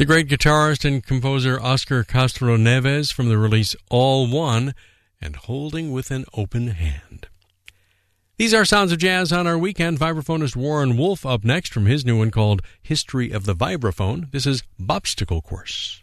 The great guitarist and composer Oscar Castro Neves from the release All One and Holding with an Open Hand. These are Sounds of Jazz on our weekend. Vibraphonist Warren Wolf up next from his new one called History of the Vibraphone. This is Bobstacle Course.